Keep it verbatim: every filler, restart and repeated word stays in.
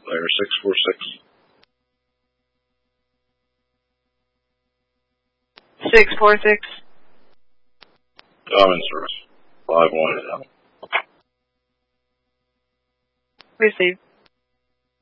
Layer six four six. Six four six. Common service. Five one seven. Received.